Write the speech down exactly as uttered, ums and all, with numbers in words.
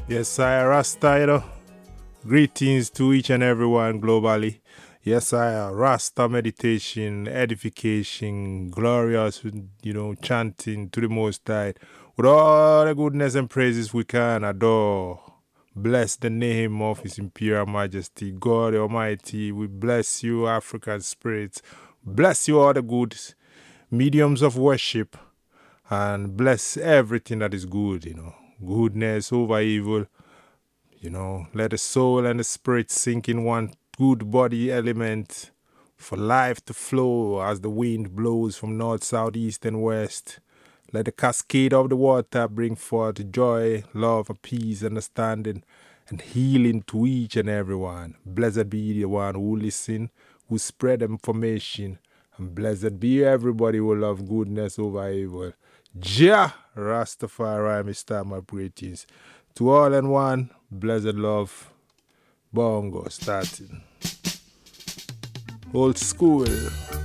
Yes, I Rasta, you know. Greetings to each and everyone globally. Yes, I Rasta meditation, edification, glorious, you know, chanting to the Most High with all the goodness and praises we can adore. Bless the name of His Imperial Majesty, God Almighty. We bless you, African spirits. Bless you, all the good mediums of worship, and bless everything that is good, you know. Goodness over evil. You know, let the soul and the spirit sink in one good body element for life to flow as the wind blows from north, south, east, and west. Let the cascade of the water bring forth joy, love, peace, understanding, and healing to each and every one. Blessed be the one who listen, who spread information, and blessed be everybody who love goodness over evil. Jah Rastafari, Mister My greetings. To all and one, blessed love, bongo starting. Old school.